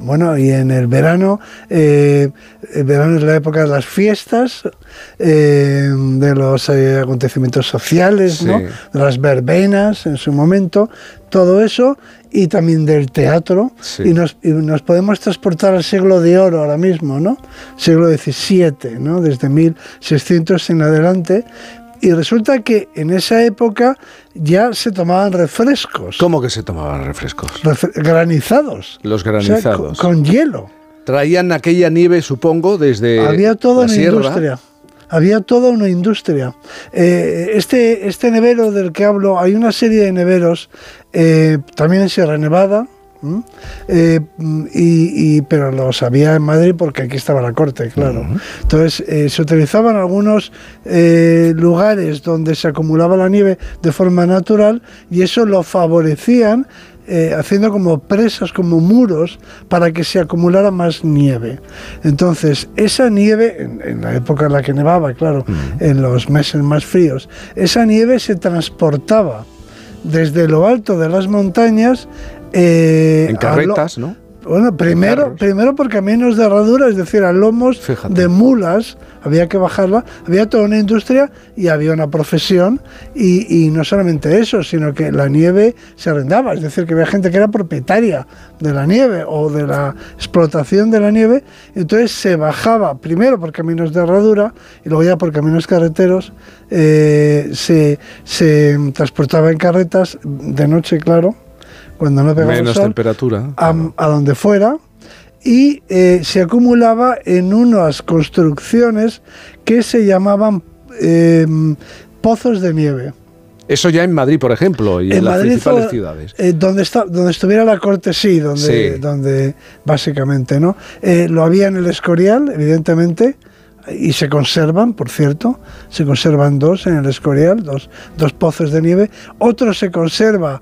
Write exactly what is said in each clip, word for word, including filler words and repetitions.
Bueno, y en el verano, eh, el verano es la época de las fiestas, eh, de los eh, acontecimientos sociales, sí. ¿no? De las verbenas en su momento, todo eso, y también del teatro, sí. y, nos, y nos podemos transportar al siglo de oro ahora mismo, ¿no? Siglo diecisiete, ¿no? Desde mil seiscientos en adelante. Y resulta que en esa época ya se tomaban refrescos. ¿Cómo que se tomaban refrescos? Refre- granizados. Los granizados. O sea, con, con hielo. Traían aquella nieve, supongo, desde Había toda la una sierra. industria. Había toda una industria. Eh, este, este nevero del que hablo, hay una serie de neveros, eh, también en Sierra Nevada, ¿Mm? Eh, y, y, pero los había en Madrid porque aquí estaba la corte, claro. Uh-huh. Entonces eh, se utilizaban algunos eh, lugares donde se acumulaba la nieve de forma natural y eso lo favorecían eh, haciendo como presas, como muros para que se acumulara más nieve. Entonces esa nieve, en, en la época en la que nevaba, claro, uh-huh. en los meses más fríos, esa nieve se transportaba desde lo alto de las montañas. Eh, en carretas, lo, ¿no? Bueno, primero, primero por caminos de herradura, es decir, a lomos Fíjate. de mulas, había que bajarla, había toda una industria y había una profesión, y, y no solamente eso, sino que la nieve se arrendaba, es decir, que había gente que era propietaria de la nieve o de la explotación de la nieve, entonces se bajaba primero por caminos de herradura y luego ya por caminos carreteros, eh, se, se transportaba en carretas, de noche, claro, cuando no pegaba menos el sol, temperatura a, a donde fuera, y eh, se acumulaba en unas construcciones que se llamaban eh, pozos de nieve. Eso ya en Madrid, por ejemplo, y en, en las Madrid, principales ciudades. Eh, donde, está, donde estuviera la corte, sí, donde, sí. donde básicamente, ¿no? Eh, lo había en el Escorial, evidentemente, y se conservan, por cierto, se conservan dos en el Escorial, dos, dos pozos de nieve. Otro se conserva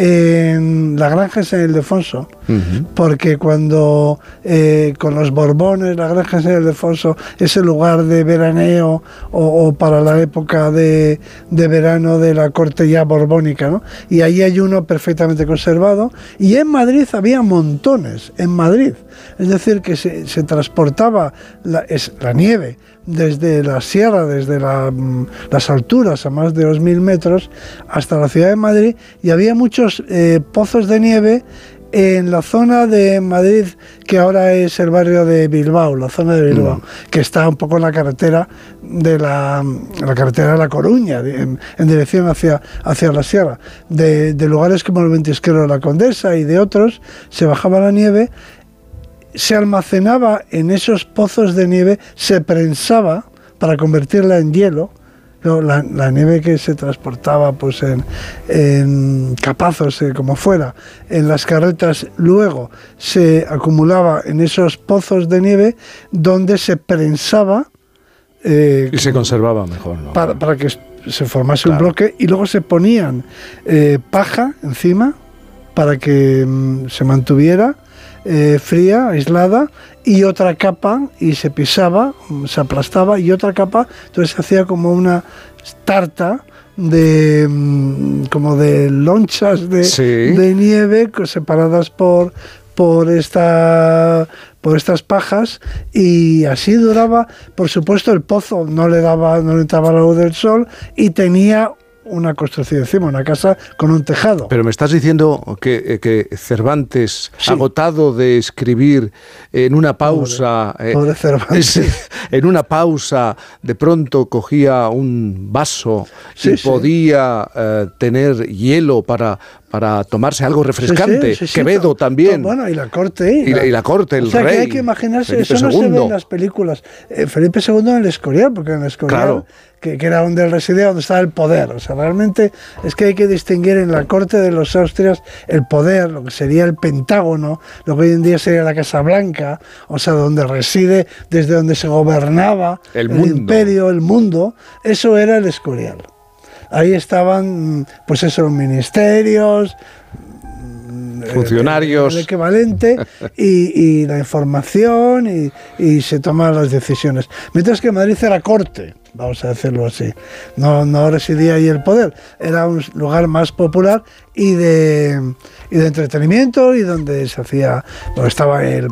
en la granja de San Ildefonso, uh-huh. porque cuando eh, con los Borbones, la granja de San Ildefonso es el lugar de veraneo o, o para la época de, de verano de la corte ya borbónica, ¿no? Y ahí hay uno perfectamente conservado, y en Madrid había montones, en Madrid, es decir, que se, se transportaba la, es, la nieve desde la sierra, desde la, las alturas a más de dos mil metros hasta la ciudad de Madrid, y había muchos eh, pozos de nieve en la zona de Madrid que ahora es el barrio de Bilbao, la zona de Bilbao, mm. que está un poco en la carretera de la, la carretera de La Coruña, en, en dirección hacia, hacia la sierra. De, de lugares como el Ventisquero de la Condesa y de otros, se bajaba la nieve, se almacenaba en esos pozos de nieve, se prensaba para convertirla en hielo. La, la nieve que se transportaba pues en, en capazos, eh, como fuera, en las carretas, luego se acumulaba en esos pozos de nieve donde se prensaba. Eh, y se conservaba mejor, ¿no? Para, para que se formase claro. un bloque, y luego se ponían eh, paja encima para que mm, se mantuviera Eh, fría, aislada, y otra capa, y se pisaba, se aplastaba, y otra capa, entonces se hacía como una tarta de como de lonchas de, sí. de nieve separadas por por esta por estas pajas, y así duraba. Por supuesto, el pozo no le daba no le entraba la luz del sol, y tenía una construcción encima, una casa con un tejado. Pero me estás diciendo que, que Cervantes, sí. agotado de escribir, en una pausa, pobre, pobre Cervantes. Eh, en una pausa, de pronto cogía un vaso sí, y sí. podía eh, tener hielo para, para tomarse algo refrescante. Sí, sí, sí, Quevedo sí, también. Bueno, y la corte. Y, y, la, y la corte, el o sea, rey. Que hay que imaginarse, Felipe eso no segundo. se ve en las películas. Eh, Felipe segundo en el Escorial, porque en el Escorial, claro. que, que era donde él residía, donde estaba el poder. O sea, realmente es que hay que distinguir en la corte de los Austrias el poder, lo que sería el Pentágono, lo que hoy en día sería la Casa Blanca, o sea, donde reside, desde donde se gobernaba el, el mundo. imperio, el mundo. Eso era el Escorial. Ahí estaban, pues eso, los ministerios, funcionarios, el, el equivalente, y, y la información, y, y se toman las decisiones. Mientras que Madrid era corte, vamos a decirlo así, no, no residía ahí el poder, era un lugar más popular y de, y de entretenimiento, y donde se hacía, donde estaba el,